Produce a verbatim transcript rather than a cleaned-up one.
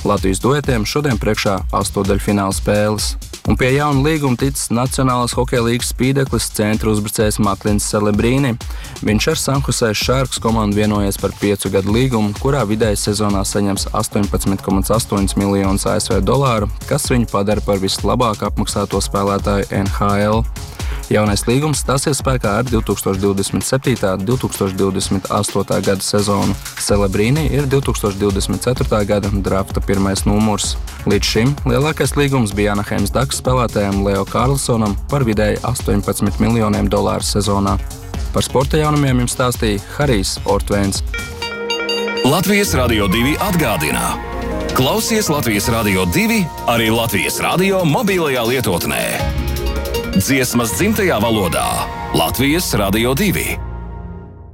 Latvijas duetiem šodien priekšā astoņdaļfināla spēles. Un pie jauna līguma ticis Nacionālās hokeja līgas spīdeklis centra uzbrucējs Maklins Celebrīni. Viņš ar San Jose Sharks komandu vienojies par piecu gadu līgumu, kurā vidēji sezonā saņems astoņpadsmit komats astoņi miljonus A S V dolāru, kas viņu padara par vislabāk apmaksāto spēlētāju N H L. Jaunais līgums stāsies spēkā ar divtūkstoš divdesmit septītā - divtūkstoš divdesmit astotā gada sezonu. Celebrīni ir divtūkstoš divdesmit ceturtā gada drafta pirmais numurs. Līdz šim lielākais līgums bija Anaheimas Ducks spēlētājam Leo Karlsonam par vidēji astoņpadsmit miljoniem dolāru sezonā. Par sporta jaunumiem jums stāstīja Harijs Ortvēns. Latvijas Radio divi atgādina. Klausies Latvijas Radio divi arī Latvijas radio mobilajā lietotnē. Dziesmas dzimtajā valodā Latvijas Radio divi.